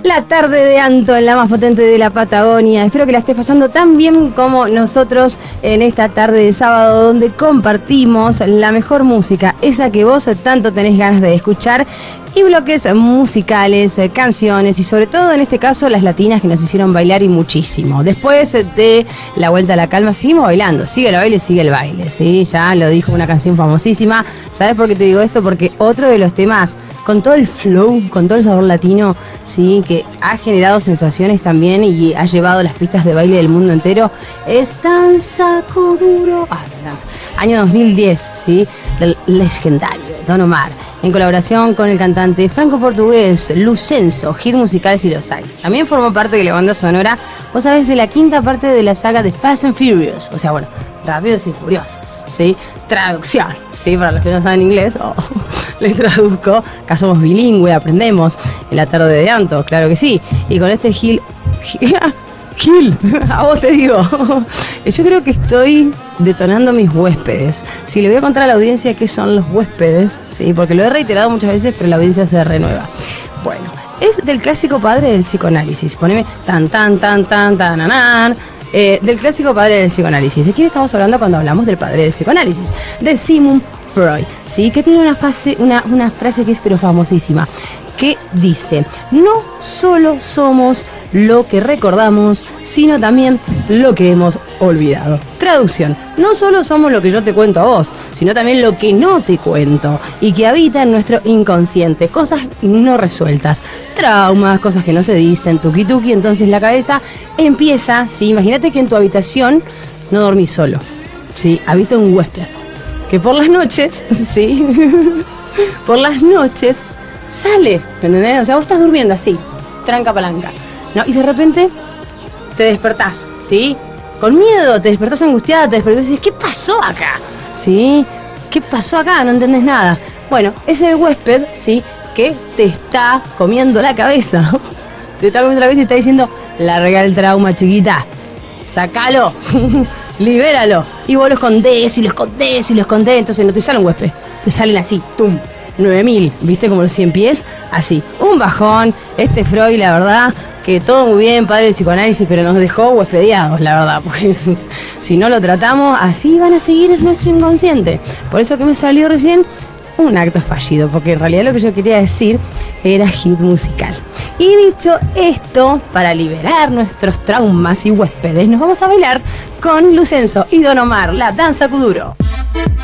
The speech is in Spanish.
La tarde de Anto, en la más potente de la Patagonia. Espero que la estés pasando tan bien como nosotros en esta tarde de sábado, donde compartimos la mejor música, esa que vos tanto tenés ganas de escuchar, y bloques musicales, canciones y sobre todo en este caso las latinas que nos hicieron bailar y muchísimo. Después de la vuelta a la calma seguimos bailando, sigue el baile, ¿sí? Ya lo dijo una canción famosísima. ¿Sabes por qué te digo esto? Porque otro de los temas con todo el flow, con todo el sabor latino, sí, que ha generado sensaciones también y ha llevado las pistas de baile del mundo entero, es Danza Kuduro, año 2010, sí, del legendario Don Omar, en colaboración con el cantante franco-portugués Lucenzo, hit musical si los hay. También formó parte de la banda sonora, vos sabés, de la quinta parte de la saga de Fast and Furious, o sea, bueno, Rápidos y Furiosos, ¿sí? Traducción, ¿sí? Para los que no saben inglés, les traduzco. Acá somos bilingües, aprendemos en la tarde de Anto, claro que sí. Y con este Gil, a vos te digo, yo creo que estoy detonando mis huéspedes. Sí, le voy a contar a la audiencia qué son los huéspedes, ¿sí? Porque lo he reiterado muchas veces, pero la audiencia se renueva. Bueno, es del clásico padre del psicoanálisis. Poneme del clásico padre del psicoanálisis. ¿De quién estamos hablando cuando hablamos del padre del psicoanálisis? De Sigmund Freud, ¿sí? Que tiene una frase que es pero famosísima, que dice: no solo somos lo que recordamos, sino también lo que hemos olvidado. Traducción: no solo somos lo que yo te cuento a vos, sino también lo que no te cuento y que habita en nuestro inconsciente, cosas no resueltas, traumas, cosas que no se dicen, tuki tuki. Entonces la cabeza empieza, ¿sí? Imagínate que en tu habitación no dormís solo, ¿sí? Habita un huésped que por las noches, ¿sí? Por las noches sale, ¿entendés? O sea, vos estás durmiendo así, tranca palanca, ¿no? Y de repente te despertás, ¿sí? Con miedo, te despertás angustiada, te despertás y dices: ¿qué pasó acá? ¿Sí? ¿Qué pasó acá? No entendés nada. Bueno, es el huésped, ¿sí? Que te está comiendo la cabeza. Te está comiendo la cabeza y está diciendo: larga el trauma, chiquita, sacalo, libéralo. Y vos lo escondés y lo escondés y lo escondés. Entonces no te sale un huésped, te salen así, tum, 9000, ¿viste? Como los 100 pies, así. Un bajón. Este Freud, la verdad, que todo muy bien, padre del psicoanálisis, pero nos dejó huespediados, la verdad, porque si no lo tratamos, así van a seguir en nuestro inconsciente. Por eso que me salió recién un acto fallido, porque en realidad lo que yo quería decir era hit musical. Y dicho esto, para liberar nuestros traumas y huéspedes, nos vamos a bailar con Lucenzo y Don Omar, la Danza Kuduro.